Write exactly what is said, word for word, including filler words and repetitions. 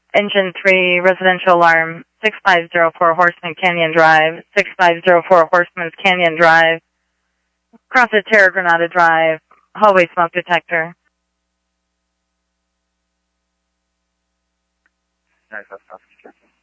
Engine three, residential alarm, six five zero four Horseman Canyon Drive, six five zero four Horseman's Canyon Drive, across the Terra Granada Drive, hallway smoke detector. Nice, that's, that's